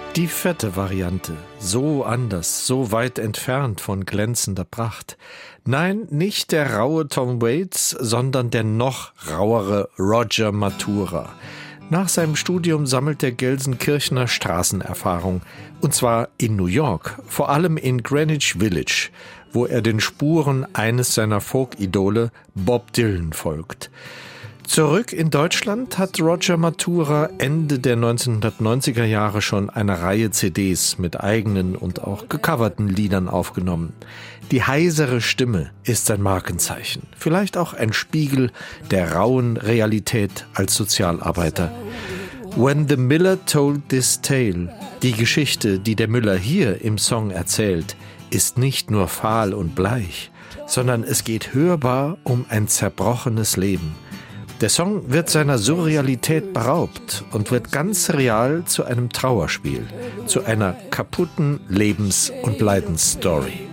Die fette Variante, so anders, so weit entfernt von glänzender Pracht. Nein, nicht der raue Tom Waits, sondern der noch rauere Roger Matura. Nach seinem Studium sammelt der Gelsenkirchener Straßenerfahrung. Und zwar in New York, vor allem in Greenwich Village, wo er den Spuren eines seiner Folk-Idole, Bob Dylan, folgt. Zurück in Deutschland hat Roger Matura Ende der 1990er Jahre schon eine Reihe CDs mit eigenen und auch gecoverten Liedern aufgenommen. Die heisere Stimme ist sein Markenzeichen, vielleicht auch ein Spiegel der rauen Realität als Sozialarbeiter. When the Miller told this tale, die Geschichte, die der Müller hier im Song erzählt, ist nicht nur fahl und bleich, sondern es geht hörbar um ein zerbrochenes Leben. Der Song wird seiner Surrealität beraubt und wird ganz real zu einem Trauerspiel, zu einer kaputten Lebens- und Leidensstory.